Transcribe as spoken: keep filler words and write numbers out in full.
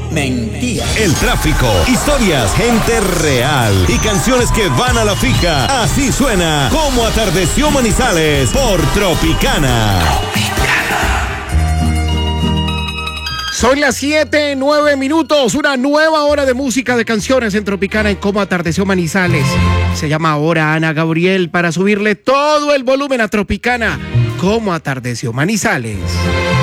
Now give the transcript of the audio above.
mentira. El tráfico, historias, gente real y canciones que van a la fija. Así suena Cómo Atardeció Manizales por Tropicana. Son las siete, nueve minutos, una nueva hora de música de canciones en Tropicana en Cómo Atardeció Manizales. Se llama ahora Ana Gabriel para subirle todo el volumen a Tropicana. Cómo Atardeció Manizales.